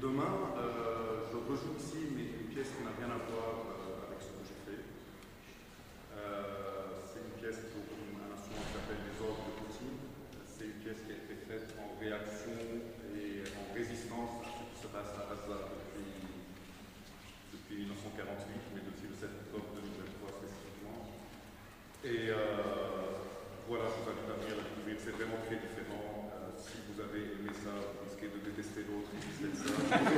demain, je rejoue ici une pièce qui n'a rien à voir avec ce que j'ai fait. C'est une pièce pour un instrument qui s'appelle les ordres de Poutine. C'est une pièce qui a été faite en réaction et en résistance à ce qui se passe à Gaza depuis 1948, mais depuis le 7 octobre 2023 spécifiquement. Et voilà, je vous invite à venir la découvrir. C'est vraiment très différent. Si vous avez aimé ça, vous risquez de détester l'autre.